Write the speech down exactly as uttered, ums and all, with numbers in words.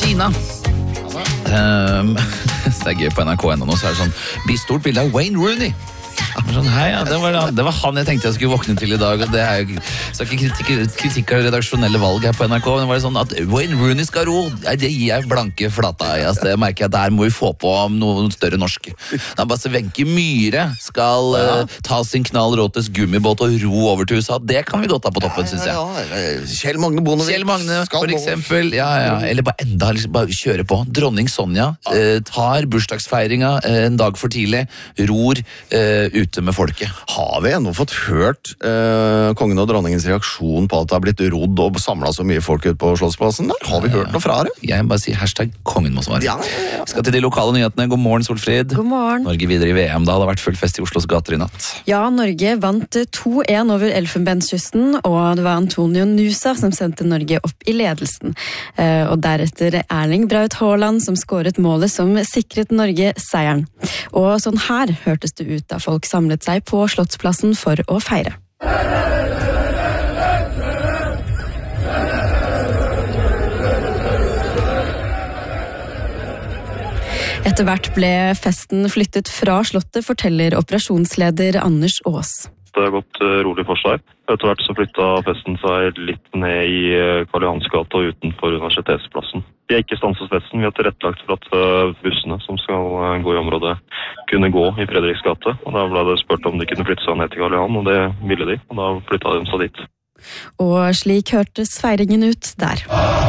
Stina. Um, det er gøy på N R K ennå nå, så er det sånn bistort bilde av Wayne Rooney. Sånn, hei, ja, det, var, det var han jeg tenkte jeg skulle våkne til i dag, og det er jo så ikke kritikk, kritikk av redaksjonelle valg her på N R K, men det var sånn at Wayne Rooney skal ro, det gir jeg blanke flata i, altså, det merker jeg at der må vi få på noe større norsk. Da bare så Wenche Myhre skal ja. uh, ta sin knall råtes gummibåt og ro over til U S A, det kan vi godt ha på toppen, synes jeg. Ja, ja, Kjell Magne Bondevik. Kjell Magne, for eksempel, ja, ja, eller bare enda, liksom, bare kjøre på. Dronning Sonja uh, tar bursdagsfeiringa uh, en dag for tidlig, ror uh, ute med folket. Har vi ennå fått hørt uh, kongen og dronningens reaksjon på at det har blitt rodd og samlet så mye folk ut på Slottsplassen der? Har vi hørt noe fra det? Jeg må bare si hashtag kongen må svare. Ja, ja, ja. Skal til de lokale nyhetene. God morgen, Solfrid. God morgen. Norge videre i V M da. Det har vært full fest i Oslos gater i natt. Ja, Norge vant to en over Elfenbenskysten, og det var Antonio Nusa som sendte Norge opp i ledelsen. Uh, og deretter Erling Braut Haaland som skåret målet som sikret Norge seieren. Og sånn her hørtes det ut da folk samlet seg på Slottsplassen for å feire. Etter hvert ble festen flyttet fra Slottet, forteller operasjonsleder Anders Aas. Det har gått rolig for seg. Etter hvert så flyttet festen seg litt ned i Karl Johans gate og utenfor Universitetsplassen. Vi har ikke stanset festen, vi har tilrettelagt for at bussene som skal gå i området kunne gå i Fredriks gate. Og da ble det spurt om de kunne flytte seg ned til Karl Johan, og det ville de, og da flyttet de seg dit. Og slik hørtes feiringen ut der.